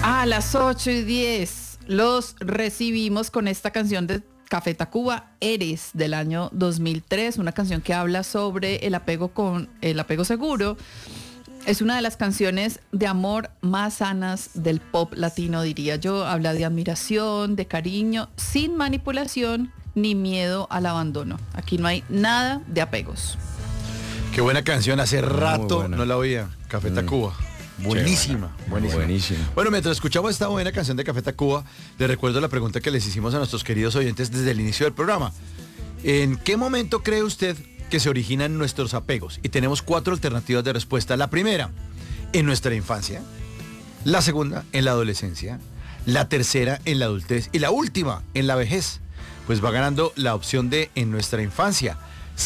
A las 8:10 los recibimos con esta canción de Café Tacuba, Eres, del año 2003, una canción que habla sobre el apego seguro. Es una de las canciones de amor más sanas del pop latino, diría yo. Habla de admiración, de cariño, sin manipulación ni miedo al abandono. Aquí no hay nada de apegos. Qué buena canción, hace rato buena. no la oía, Café Tacuba. Buenísima, buenísima. Bueno, mientras escuchamos esta buena canción de Café Tacuba, les recuerdo la pregunta que les hicimos a nuestros queridos oyentes desde el inicio del programa. ¿En qué momento cree usted que se originan nuestros apegos? Y tenemos 4 alternativas de respuesta. La primera, en nuestra infancia. La segunda, en la adolescencia. La tercera, en la adultez. Y la última, en la vejez. Pues va ganando la opción de en nuestra infancia.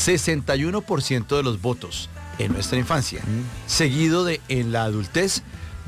61% de los votos en nuestra infancia. Seguido de en la adultez,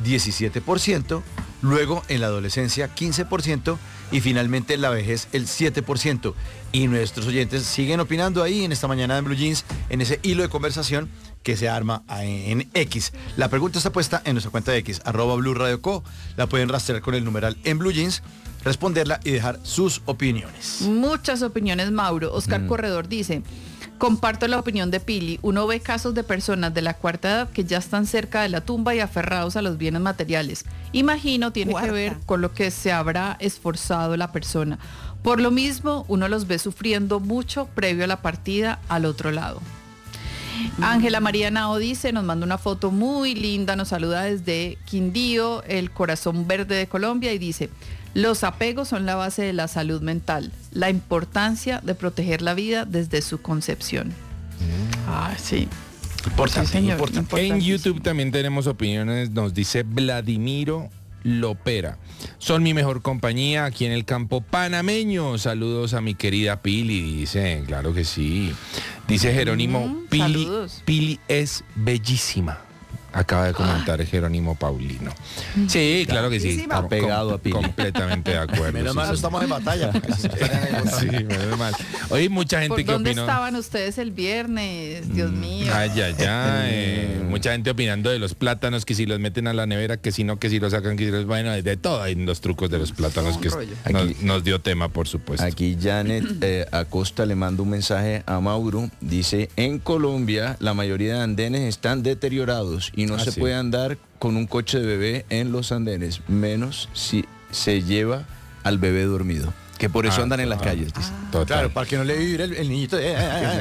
17%. Luego en la adolescencia, 15%. Y finalmente en la vejez, el 7%. Y nuestros oyentes siguen opinando ahí en esta mañana en Blue Jeans, en ese hilo de conversación que se arma en X. La pregunta está puesta en nuestra cuenta de X, @BluRadioCo. La pueden rastrear con el numeral en Blue Jeans, responderla y dejar sus opiniones. Muchas opiniones, Mauro. Oscar Corredor dice: comparto la opinión de Pili. Uno ve casos de personas de la cuarta edad que ya están cerca de la tumba y aferrados a los bienes materiales. Imagino tiene que ver con lo que se habrá esforzado la persona. Por lo mismo, uno los ve sufriendo mucho previo a la partida al otro lado. Ángela María Nao dice, nos manda una foto muy linda, nos saluda desde Quindío, el corazón verde de Colombia, y dice: los apegos son la base de la salud mental, la importancia de proteger la vida desde su concepción. Ah, sí. Importante, Sí, señor, importante. En YouTube también tenemos opiniones, nos dice Vladimiro Lopera. Son mi mejor compañía aquí en el campo panameño. Saludos a mi querida Pili, dice, claro que sí. Dice Jerónimo, saludos. Pili es bellísima. Acaba de comentar Jerónimo Paulino. Sí, claro que sí. Está pegado a Pili. Completamente de acuerdo. Menos sí, mal no sí. estamos en batalla. Sí, menos mal. Oye, mucha gente ¿Por que dónde opinó. estaban ustedes el viernes? Dios mío. Ay, mucha gente opinando de los plátanos, que si los meten a la nevera, que si no, que si los sacan, que si los... Bueno, de todo hay los trucos de los plátanos que rollo. nos dio tema, por supuesto. Aquí Janet Acosta le manda un mensaje a Mauro. Dice, en Colombia la mayoría de andenes están deteriorados y no se sí. puede andar con un coche de bebé en los andenes, menos si se lleva al bebé dormido. Que por eso andan en las calles, dice. Total. Claro, para que no le vivir el niñito en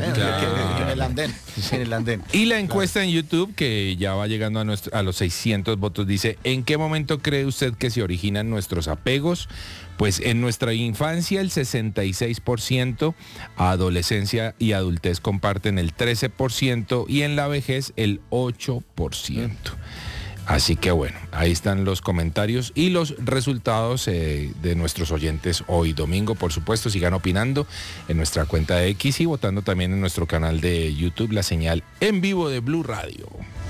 el andén. En el andén. Y la encuesta en YouTube, que ya va llegando a los 600 votos, dice, ¿en qué momento cree usted que se originan nuestros apegos? Pues en nuestra infancia el 66%, adolescencia y adultez comparten el 13% y en la vejez el 8%. Así que bueno, ahí están los comentarios y los resultados de nuestros oyentes hoy domingo. Por supuesto, sigan opinando en nuestra cuenta de X y votando también en nuestro canal de YouTube, la señal en vivo de Blue Radio.